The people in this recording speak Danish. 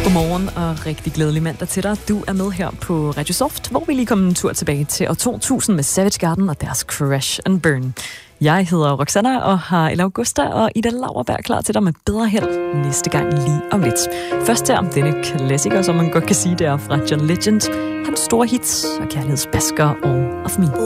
Godmorgen og rigtig glædelig mandag til dig. Du er med her på Radio Soft, hvor vi lige kommer en tur tilbage til år 2000 med Savage Garden og deres Crash and Burn. Jeg hedder Roxanna og har Ella Augusta og Ida Lauerberg klar til dig med bedre held næste gang lige om lidt. Først her denne klassiker, som man godt kan sige, det er fra John Legend. Hans store hits og kærlighedsbasker All of Me.